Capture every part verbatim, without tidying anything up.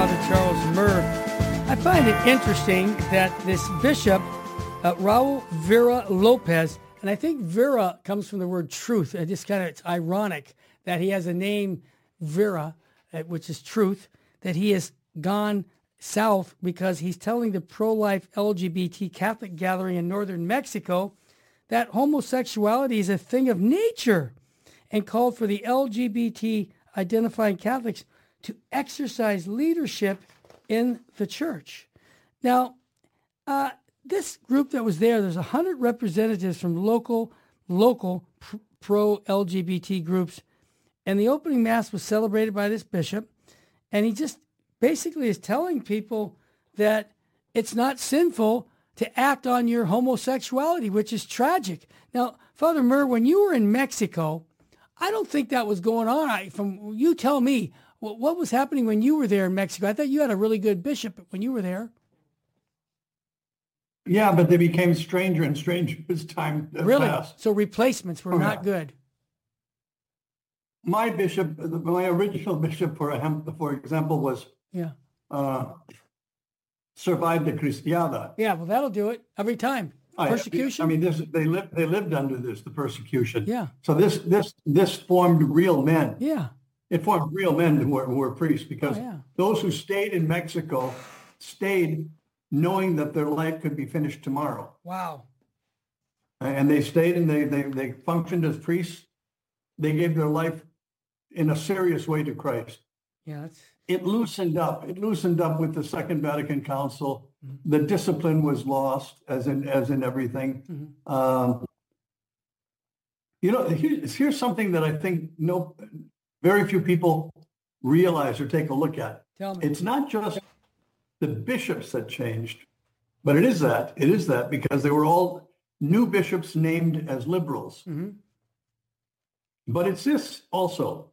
Father Charles Murr. I find it interesting that this bishop, uh, Raul Vera Lopez, and I think Vera comes from the word truth. It just kind of, it's ironic that he has a name, Vera, uh, which is truth, that he has gone south because he's telling the pro-life L G B T Catholic gathering in northern Mexico that homosexuality is a thing of nature, and called for the L G B T identifying Catholics to exercise leadership in the church. Now, uh, this group that was there, there's one hundred representatives from local, local pr- pro-L G B T groups, and the opening mass was celebrated by this bishop, and he just basically is telling people that it's not sinful to act on your homosexuality, which is tragic. Now, Father Murr, when you were in Mexico, I don't think that was going on. I, from you tell me, what, what was happening when you were there in Mexico? I thought you had a really good bishop when you were there. Yeah, but they became stranger and stranger as time really? passed. So replacements were oh, not yeah. good. My bishop, my original bishop, for for example, was yeah. uh, survived the Cristiada. Yeah, well, that'll do it every time. Persecution. I, I mean, this they lived they lived under this, the persecution. Yeah. So this this this formed real men. Yeah. It formed real men who were, who were priests, because oh, yeah. those who stayed in Mexico stayed knowing that their life could be finished tomorrow. Wow. And they stayed and they, they, they functioned as priests. They gave their life in a serious way to Christ. Yeah, that's... It loosened up. It loosened up with the Second Vatican Council. Mm-hmm. The discipline was lost, as in as in everything. Mm-hmm. Um, you know, here's, here's something that I think no, very few people realize or take a look at. Tell me. It's not just the bishops that changed, but it is that. It is that because they were all new bishops named as liberals. Mm-hmm. But it's this also.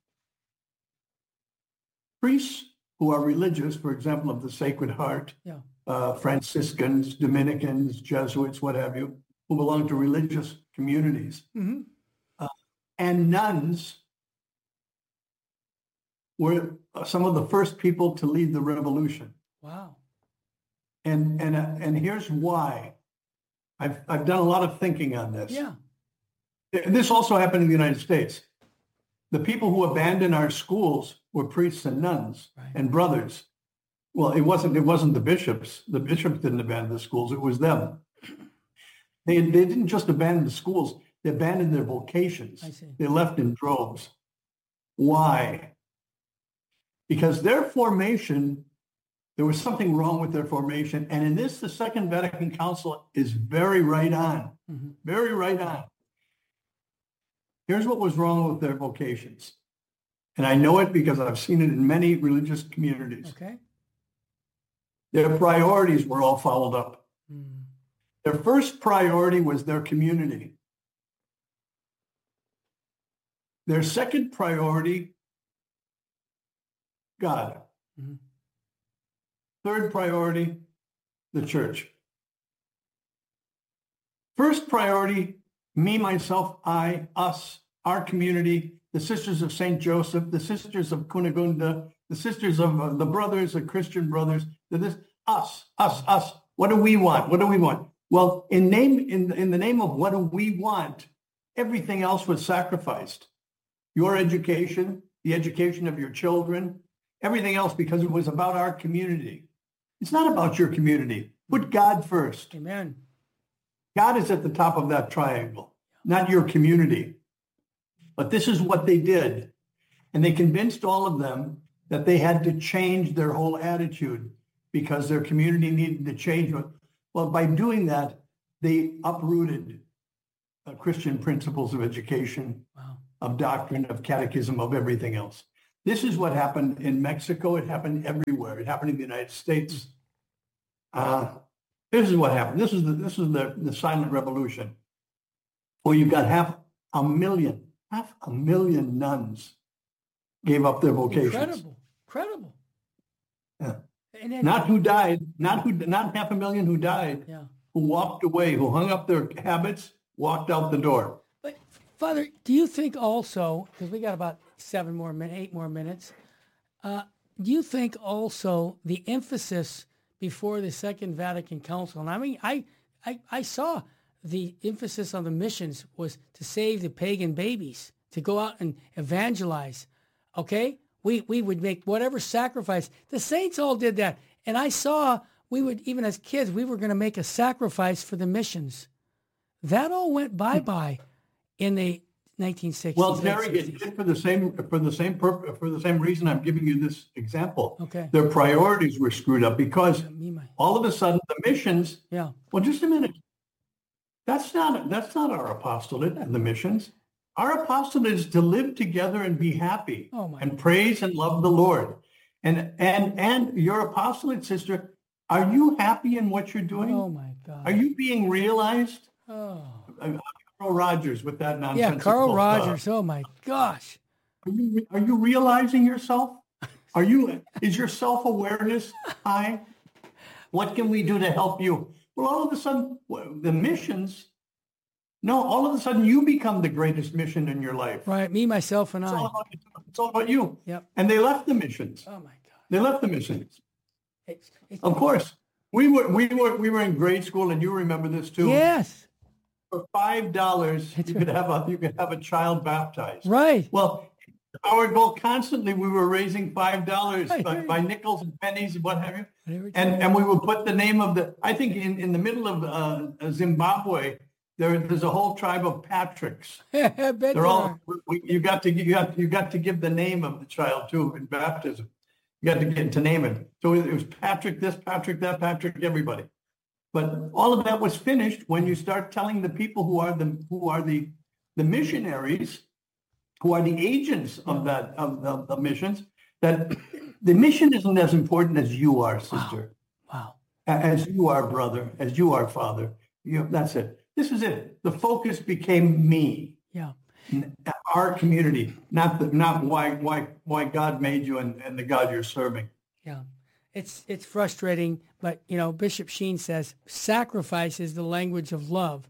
Priests who are religious, for example, of the Sacred Heart, yeah. uh, Franciscans, Dominicans, Jesuits, what have you, who belong to religious communities, mm-hmm. uh, and nuns were some of the first people to lead the revolution. Wow. And and uh, and here's why. I've I've done a lot of thinking on this. Yeah. This also happened in the United States. The people who abandoned our schools were priests and nuns right. and brothers. Well, it wasn't it wasn't the bishops. The bishops didn't abandon the schools. It was them. They they didn't just abandon the schools. They abandoned their vocations. I see. They left in droves. Why? Because their formation, there was something wrong with their formation. And in this, the Second Vatican Council is very right on. Mm-hmm. Very right on. Here's what was wrong with their vocations. And I know it because I've seen it in many religious communities. Okay. Their priorities were all followed up. Mm. Their first priority was their community. Their second priority, God. Mm-hmm. Third priority, the church. First priority, me, myself, I, us, our community, the Sisters of Saint Joseph, the Sisters of Cunegunda, the Sisters of uh, the Brothers, the Christian Brothers, this, us, us, us. What do we want? What do we want? Well, in name, in, in the name of what do we want, everything else was sacrificed. Your education, the education of your children, everything else, because it was about our community. It's not about your community. Put God first. Amen. God is at the top of that triangle, not your community. But this is what they did. And they convinced all of them that they had to change their whole attitude because their community needed to change. Well, by doing that, they uprooted uh, Christian principles of education, wow. of doctrine, of catechism, of everything else. This is what happened in Mexico. It happened everywhere. It happened in the United States. Uh, this is what happened. This is the this is the, the silent revolution, where you've got half a million, half a million nuns gave up their vocations. Incredible, incredible. Yeah. And then, not who died, not who, not half a million who died. Yeah. Who walked away, who hung up their habits, walked out the door. But Father, do you think also, because we got about seven more minutes, eight more minutes, uh, do you think also the emphasis before the Second Vatican Council, and I mean, I, I, I saw the emphasis on the missions was to save the pagan babies, to go out and evangelize, okay? We, we would make whatever sacrifice. The saints all did that. And I saw we would, even as kids, we were going to make a sacrifice for the missions. That all went bye-bye in the nineteen sixties. Well, Terry, it did for the same for the same purpose, for the same reason I'm giving you this example. Okay. Their priorities were screwed up because Yeah, me, my- all of a sudden the missions. Yeah. Well, just a minute. That's not that's not our apostolate and the missions. Our apostolate is to live together and be happy Oh, my and praise and love the Lord. And and and your apostolate, sister, are you happy in what you're doing? Oh, my God. Are you being realized? Oh. Uh, Carl Rogers with that Yeah, nonsense. Carl Rogers. Oh, my gosh. Are you are you realizing yourself? Are you is your self-awareness high? What can we do to help you? Well, all of a sudden, the missions. No, all of a sudden you become the greatest mission in your life. Right, me, myself, and It's I. all about, it's all about you. Yep. And they left the missions. Oh, my God. They left the missions. It's, it's, Of course, we were we were we were in grade school, and you remember this too. yes. For five dollars, you could have a you could have a child baptized. Right. Well, our goal constantly, we were raising five dollars I by, hear you. by nickels and pennies and what have you. Whatever And and we would put the name of the. I think in, in the middle of uh, Zimbabwe, there there's a whole tribe of Patricks. I bet They're there all. are. We, you got to you got you got to give the name of the child too in baptism. You got to get to name it. So it was Patrick this, Patrick that, Patrick everybody. But all of that was finished when you start telling the people who are the who are the the missionaries, who are the agents of that of, of the missions, that the mission isn't as important as you are, sister, Wow. A- as you are, brother, as you are, father. You, that's it. This is it. The focus became me, Yeah. n- our community, not the not why why why God made you and, and the God you're serving. Yeah. It's it's frustrating, but you know, Bishop Sheen says sacrifice is the language of love.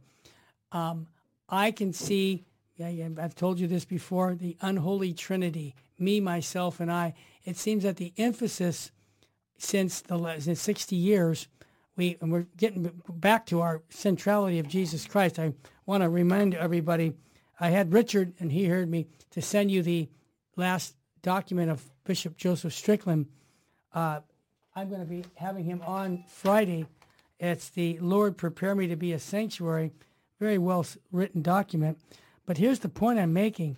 Um, I can see, yeah, yeah, I've told you this before, the unholy trinity, me, myself, and I. It seems that the emphasis since the la- since sixty years, we and we're getting back to our centrality of Jesus Christ. I want to remind everybody, I had Richard, and he heard me, to send you the last document of Bishop Joseph Strickland. Uh, I'm going to be having him on Friday. It's the Lord Prepare Me to Be a Sanctuary. Very well written document. But here's the point I'm making.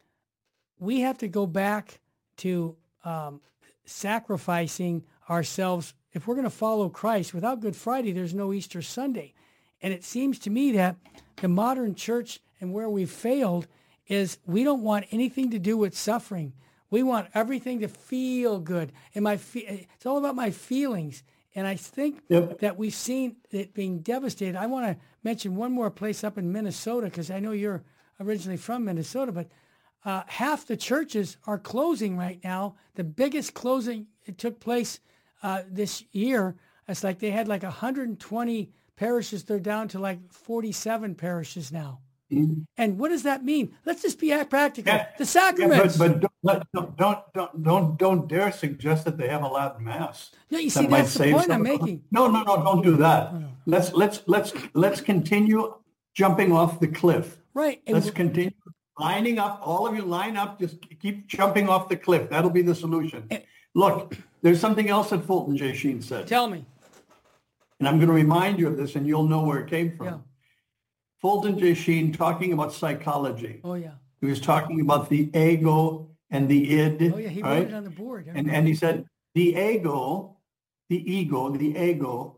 We have to go back to um, sacrificing ourselves. If we're going to follow Christ, without Good Friday, there's no Easter Sunday. And it seems to me that the modern church and where we've failed is we don't want anything to do with suffering. We want everything to feel good. And my fe- it's all about my feelings. And I think Yep. that we've seen it being devastated. I want to mention one more place up in Minnesota, because I know you're originally from Minnesota, but uh, half the churches are closing right now. The biggest closing, it took place uh, this year. It's like they had like one hundred twenty parishes. They're down to like forty-seven parishes now. Mm-hmm. And what does that mean? Let's just be practical. Yeah. The Yeah, sacraments. but but don't, don't don't don't don't dare suggest that they have a Latin mass. No, you That see, might that's the save point some I'm of them. making. No, no, no, don't do that. Let's let's let's let's continue jumping off the cliff. Right. And Let's continue lining up. All of you line up. Just keep jumping off the cliff. That'll be the solution. Look, there's something else that Fulton J. Sheen said, tell me. and I'm going to remind you of this, and you'll know where it came from. Yeah. Fulton J. Sheen talking about psychology. Oh, yeah. He was talking about the ego and the id. Oh, yeah. He all wrote right? it on the board. And, and he said, the ego, the ego, the ego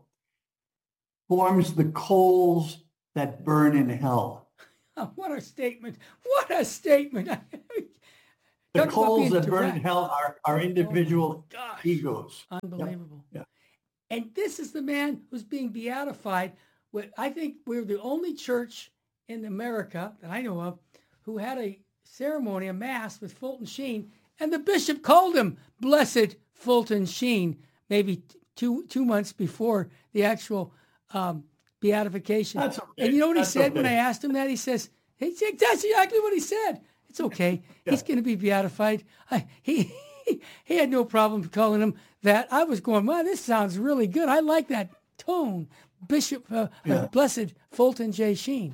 forms the coals that burn in hell. Oh, what a statement. What a statement. The Talk about coals being that burn in direct. hell are, are individual Gosh. egos. Unbelievable. Yeah. And this is the man who's being beatified. With, I think we're the only church in America that I know of who had a ceremony, a mass with Fulton Sheen, and the bishop called him Blessed Fulton Sheen, maybe t- two two months before the actual um, beatification. That's okay. And you know what That's he said when okay. I asked him that? He says, he said, that's exactly what he said. It's okay. He's going to be beatified. I, he he, he had no problem calling him that. I was going, wow, this sounds really good. I like that tone. Bishop, uh, Yeah. uh, Blessed Fulton J. Sheen.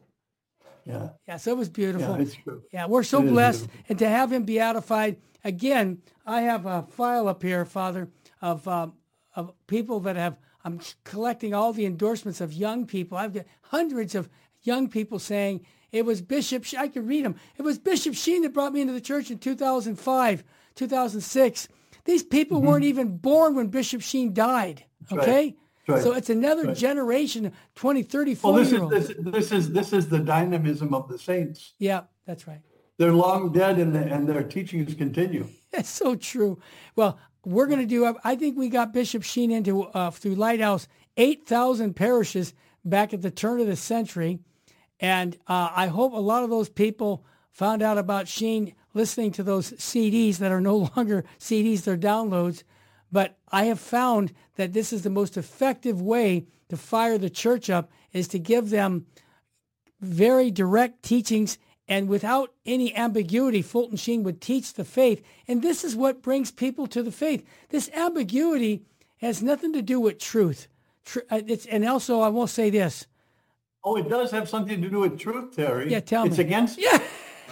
Yeah. Yeah, so it was beautiful. Yeah, it's true. Yeah, we're so It is blessed. beautiful. And to have him beatified, again, I have a file up here, Father, of um, of people that have, I'm collecting all the endorsements of young people. I've got hundreds of young people saying, it was Bishop, I can read them. It was Bishop Sheen that brought me into the church in two thousand five, two thousand six. These people mm-hmm. weren't even born when Bishop Sheen died, That's okay? Right. Right. So it's another right. generation of twenty, thirty, Well, forty this year is, olds. this, this is this is the dynamism of the saints. Yeah, that's right. They're long dead, and, the, and their teachings continue. That's so true. Well, we're going to do, I think we got Bishop Sheen into, uh, through Lighthouse, eight thousand parishes back at the turn of the century. And uh, I hope a lot of those people found out about Sheen listening to those C Ds that are no longer C Ds, they're downloads. But I have found that this is the most effective way to fire the church up, is to give them very direct teachings, and without any ambiguity. Fulton Sheen would teach the faith. And this is what brings people to the faith. This ambiguity has nothing to do with truth. Tr- it's, and also, I will say this. Oh, it does have something to do with truth, Terry. Yeah, tell it's me. It's against... Yeah,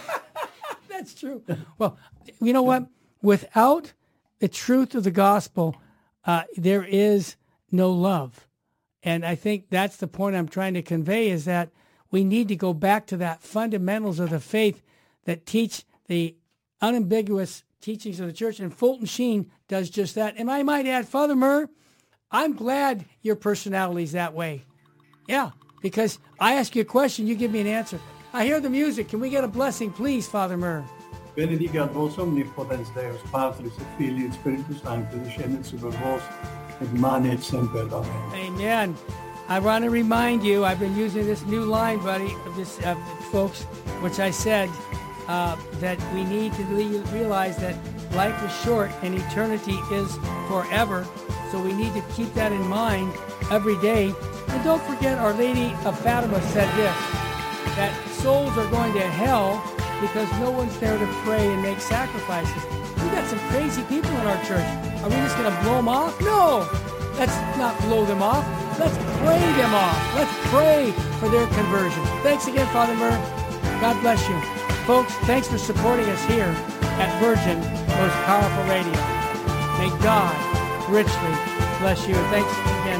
that's true. Well, you know what? Without the truth of the gospel, uh, there is no love. And I think that's the point I'm trying to convey, is that we need to go back to that fundamentals of the faith that teach the unambiguous teachings of the church. And Fulton Sheen does just that. And I might add, Father Murr, I'm glad your personality's that way. Yeah, because I ask you a question, you give me an answer. I hear the music. Can we get a blessing, please, Father Murr? Benedicat vos omnipotens Deus, Patris et Filii et Spiritus Sancti, descendit super vos, et manet semper. Amen. Amen. I want to remind you, I've been using this new line, buddy, of this, uh, folks, which I said uh, that we need to le- realize that life is short and eternity is forever. So we need to keep that in mind every day. And don't forget, Our Lady of Fatima said this, that souls are going to hell because no one's there to pray and make sacrifices. We got some crazy people in our church. Are we just going to blow them off? No, let's not blow them off. Let's pray them off. Let's pray for their conversion. Thanks again, Father Murr. God bless you. Folks, thanks for supporting us here at Virgin Most Powerful Radio. May God richly bless you. Thanks again.